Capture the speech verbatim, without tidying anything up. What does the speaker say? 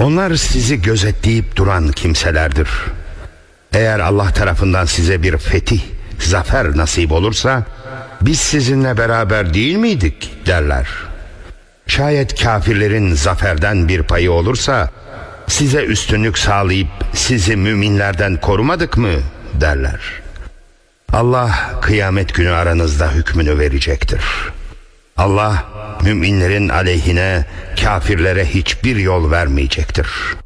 Onlar sizi gözetleyip duran kimselerdir. Eğer Allah tarafından size bir fetih, zafer nasip olursa, biz sizinle beraber değil miydik derler. Şayet kafirlerin zaferden bir payı olursa, size üstünlük sağlayıp sizi müminlerden korumadık mı derler. Allah kıyamet günü aranızda hükmünü verecektir. Allah müminlerin aleyhine kafirlere hiçbir yol vermeyecektir.